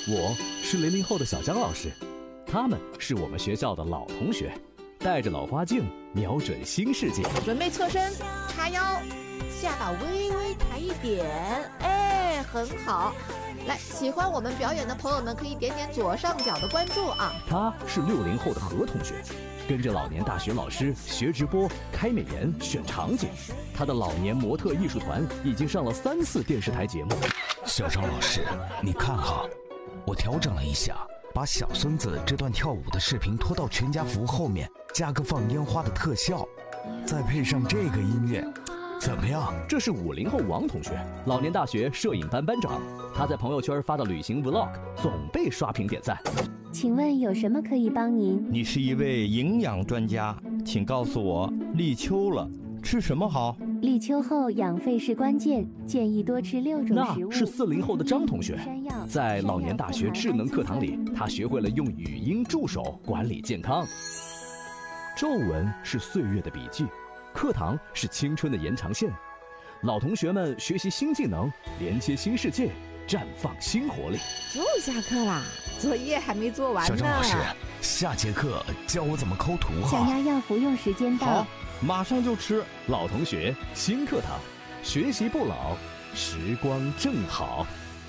我是00后的小张老师，他们是我们学校的老同学，带着老花镜，瞄准新世界。 准备侧身，叉腰，下巴微微抬一点，哎，很好。来，喜欢我们表演的朋友们可以点点左上角的关注啊。 他是60后的何同学，跟着老年大学老师学直播、开美颜、选场景。他的老年模特艺术团已经上了3次电视台节目。 小张老师，你看哈，我调整了一下，把小孙子这段跳舞的视频拖到全家福后面，加个放烟花的特效，再配上这个音乐，怎么样？ 这是50后王同学，老年大学摄影班班长。他在朋友圈发的旅行 vlog 总被刷屏点赞。 请问有什么可以帮您？ 你是一位营养专家，请告诉我，立秋了，吃什么好？ 立秋后养肺是关键，建议多吃6种食物。 那是40后的张同学，在老年大学智能课堂里，他学会了用语音助手管理健康。皱纹是岁月的笔记，课堂是青春的延长线。老同学们学习新技能，连接新世界，绽放新活力。 就下课啦，作业还没做完呢。 小张老师，下节课教我怎么抠图哈。 小鸭药服用时间到。 好，马上就吃。 老同学新课堂，学习不老，时光正好。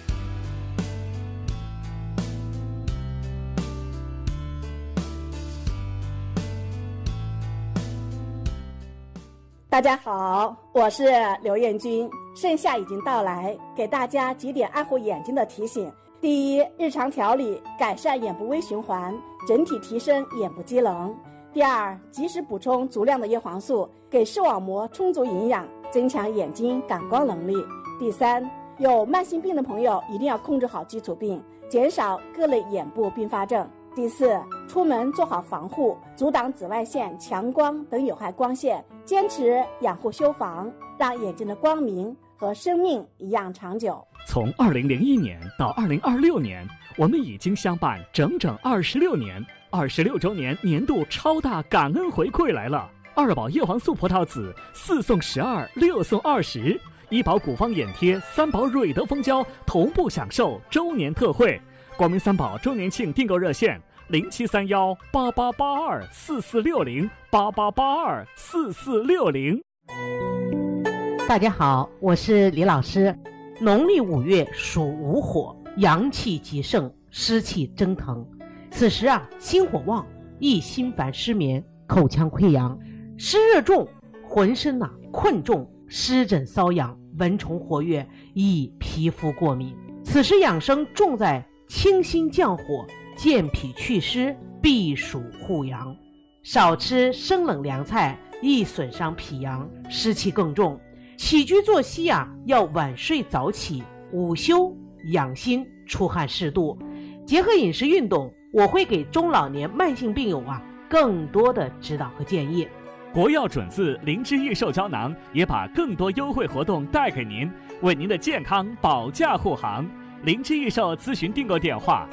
大家好，我是刘艳君。盛夏已经到来，给大家几点爱护眼睛的提醒。第一，日常调理，改善眼部微循环，整体提升眼部机能。第二，及时补充足量的叶黄素，给视网膜充足营养，增强眼睛感光能力。第三，有慢性病的朋友一定要控制好基础病，减少各类眼部并发症。第四，出门做好防护，阻挡紫外线、强光等有害光线，坚持养护修防，让眼睛的光明和生命一样长久。 从2001年到2026年，我们已经相伴整整26年，26周年年度超大感恩回馈来了！2宝叶黄素葡萄籽4送12，6送20；1宝古方眼贴，3宝瑞德蜂胶同步享受周年特惠。光明3宝周年庆订购热线：073188824460，88824460。 大家好，我是李老师。农历5月属午火，阳气极盛，湿气蒸腾。此时心火旺，易心烦失眠，口腔溃疡，湿热重，浑身困重，湿疹瘙痒，蚊虫活跃，易皮肤过敏。此时养生重在清心降火，健脾祛湿，避暑护阳。少吃生冷凉菜，易损伤脾阳，湿气更重。起居作息要晚睡早起，午休养心，出汗适度，结合饮食运动，我会给中老年慢性病友更多的指导和建议。 国药准字灵芝益寿胶囊也把更多优惠活动带给您，为您的健康保驾护航。灵芝益寿咨询订购电话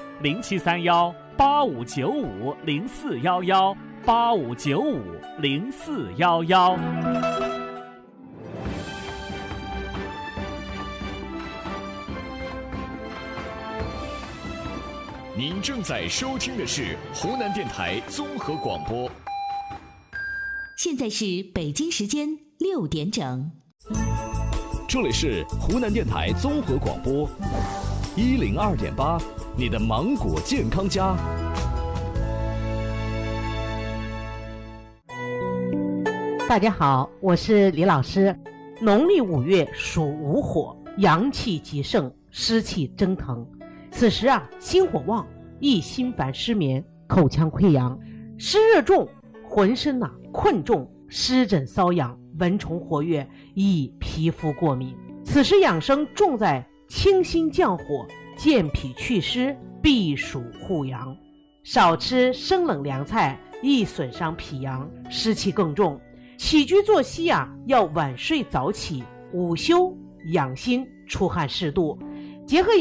：0731859511，85950411。 您正在收听的是湖南电台综合广播。 现在是北京时间6点整。 这里是湖南电台综合广播102.8，你的芒果健康家。 大家好，我是李老师。农历5月属午火，阳气极盛，湿气蒸腾。此时心火旺，易心烦失眠，口腔溃疡，湿热重，浑身困重，湿疹瘙痒，蚊虫活跃，易皮肤过敏。此时养生重在清心降火，健脾祛湿，避暑护阳。少吃生冷凉菜，易损伤脾阳，湿气更重。起居作息要晚睡早起，午休养心，出汗适度，结合